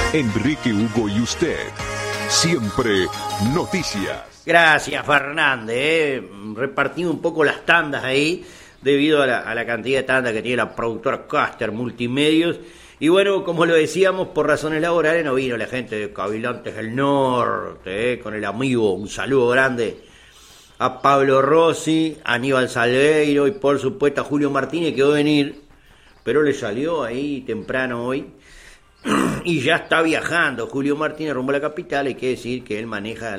Enrique, Hugo y usted. Siempre noticias. Gracias, Fernández. Repartimos un poco las tandas ahí, debido a la cantidad de tandas que tiene la productora Caster Multimedios. Y bueno, como lo decíamos, por razones laborales no vino la gente de Cavilantes del Norte, con el amigo, un saludo grande a Pablo Rossi, a Aníbal Salgueiro y por supuesto a Julio Martínez, que va a venir, pero le salió ahí temprano hoy y ya está viajando Julio Martínez rumbo a la capital. Hay que decir que él maneja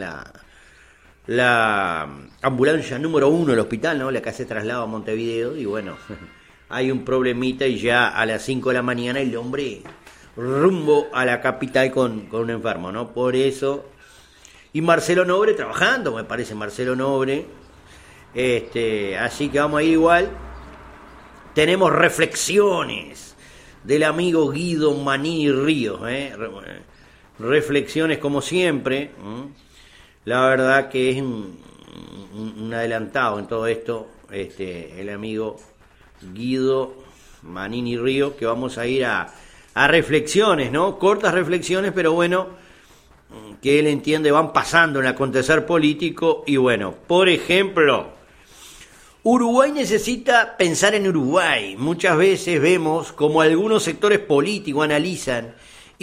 la ambulancia número 1 del hospital, ¿no? La que hace traslado a Montevideo, y bueno, hay un problemita y ya a las 5 de la mañana el hombre rumbo a la capital con un enfermo, ¿no? Por eso. Y Marcelo Nobre trabajando, me parece, Marcelo Nobre. Así que vamos a ir igual. Tenemos reflexiones del amigo Guido Manini Ríos, reflexiones como siempre. La verdad que es un adelantado en todo esto, el amigo Guido Manini Ríos, que vamos a ir a reflexiones, ¿no? Cortas reflexiones, pero bueno, que él entiende van pasando en el acontecer político. Y bueno, por ejemplo, Uruguay necesita pensar en Uruguay. Muchas veces vemos como algunos sectores políticos analizan